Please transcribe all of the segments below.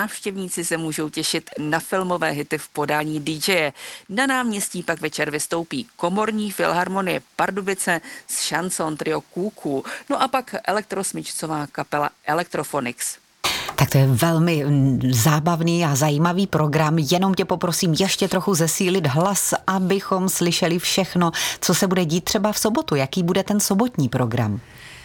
návštěvníci se můžou těšit na filmové hity v podání DJe. Na náměstí pak večer vystoupí Komorní filharmonie Pardubice s šanson trio Kůků, no a pak elektrosmyčcová kapela Electrophonics. Tak to je velmi zábavný a zajímavý program. Jenom tě poprosím ještě trochu zesílit hlas, abychom slyšeli všechno, co se bude dít třeba v sobotu. Jaký bude ten sobotní program?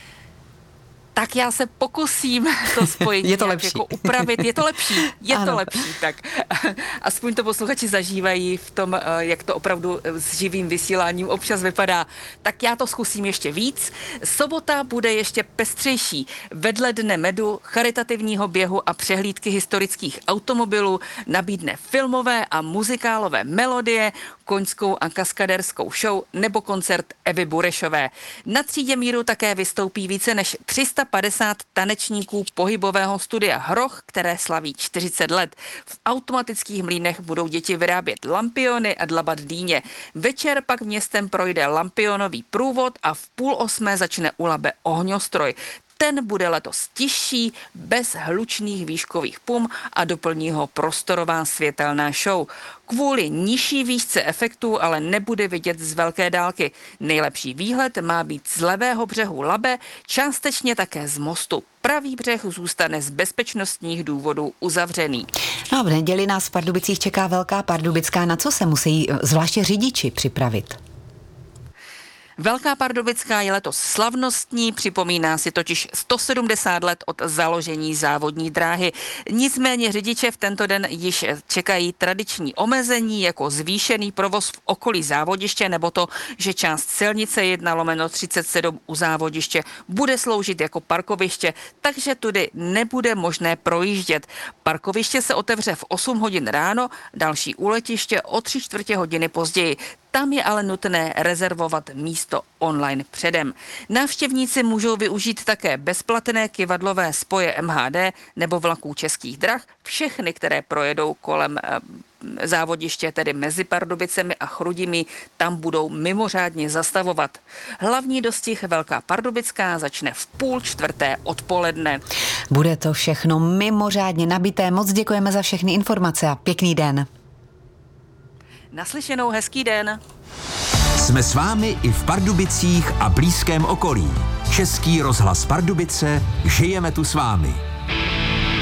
Tak já se pokusím to spojit. Je to lepší. Jako upravit. Je to lepší. To lepší. Tak aspoň to posluchači zažívají v tom, jak to opravdu s živým vysíláním občas vypadá. Tak já to zkusím ještě víc. Sobota bude ještě pestřejší. Vedle Dne medu, charitativního běhu a přehlídky historických automobilů nabídne filmové a muzikálové melodie, koňskou a kaskaderskou show nebo koncert Evy Burešové. Na třídě míru také vystoupí více než 350 tanečníků pohybového studia Hroch, které slaví 40 let. V automatických mlýnech budou děti vyrábět lampiony a dlabat dýně. Večer pak městem projde lampionový průvod a v 7:30 začne u Labe ohňostroj. Ten bude letos tižší, bez hlučných výškových pum a doplní ho prostorová světelná show. Kvůli nižší výšce efektů ale nebude vidět z velké dálky. Nejlepší výhled má být z levého břehu Labe, částečně také z mostu. Pravý břeh zůstane z bezpečnostních důvodů uzavřený. No a v neděli nás v Pardubicích čeká Velká Pardubická. Na co se musí zvláště řidiči připravit? Velká Pardubická je letos slavnostní, připomíná si totiž 170 let od založení závodní dráhy. Nicméně řidiče v tento den již čekají tradiční omezení, jako zvýšený provoz v okolí závodiště, nebo to, že část silnice 1/37 u závodiště bude sloužit jako parkoviště, takže tudy nebude možné projíždět. Parkoviště se otevře v 8 hodin ráno, další úletiště o 3/4 hodiny později. Tam je ale nutné rezervovat místo online předem. Návštěvníci můžou využít také bezplatné kyvadlové spoje MHD nebo vlaků Českých drah, všechny, které projedou kolem závodiště, tedy mezi Pardubicemi a Chrudimi, tam budou mimořádně zastavovat. Hlavní dostih Velká Pardubická začne v 3:30 odpoledne. Bude to všechno mimořádně nabité. Moc děkujeme za všechny informace a pěkný den. Naslyšenou, hezký den. Jsme s vámi i v Pardubicích a blízkém okolí. Český rozhlas Pardubice, žijeme tu s vámi.